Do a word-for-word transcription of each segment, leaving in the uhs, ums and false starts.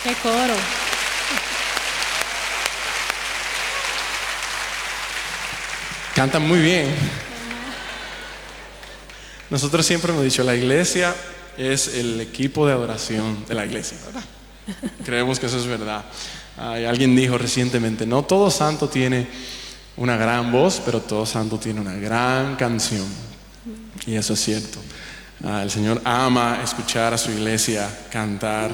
¡Qué coro! Cantan muy bien. Nosotros siempre hemos dicho, la iglesia es el equipo de adoración de la iglesia, ¿verdad? Creemos que eso es verdad. Ay, alguien dijo recientemente, no todo santo tiene una gran voz, pero todo santo tiene una gran canción. Y eso es cierto. Ah, el Señor ama escuchar a su iglesia cantar.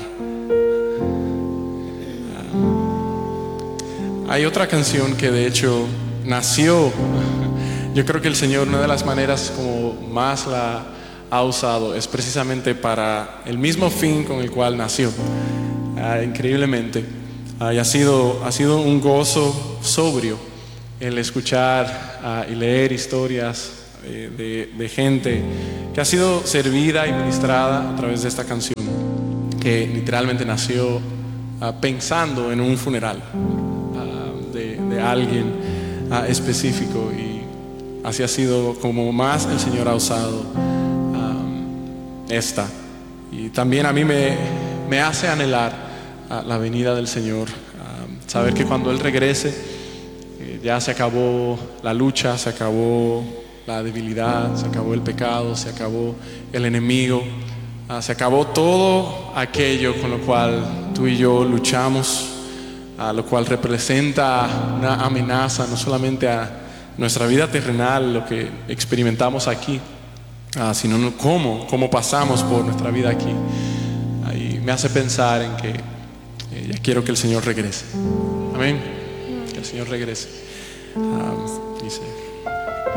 Ah, hay otra canción que de hecho nació. Yo creo que el Señor, una de las maneras como más la ha usado es precisamente para el mismo fin con el cual nació. Ah, increíblemente. Ah, y ha sido, ha sido un gozo sobrio el escuchar ah, y leer historias eh, de, de gente que ha sido servida y ministrada a través de esta canción, que literalmente nació ah, pensando en un funeral ah, de, de alguien ah, específico, y así ha sido como más el Señor ha usado um, esta. Y también a mí me, me hace anhelar uh, la venida del Señor, um, saber que cuando Él regrese eh, ya se acabó la lucha, se acabó la debilidad, se acabó el pecado, se acabó el enemigo, uh, se acabó todo aquello con lo cual tú y yo luchamos, uh, lo cual representa una amenaza no solamente a nuestra vida terrenal, lo que experimentamos aquí, uh, sino cómo, cómo pasamos por nuestra vida aquí. Ahí me hace pensar en que eh, ya quiero que el Señor regrese. Amén. Que el Señor regrese. Um, dice.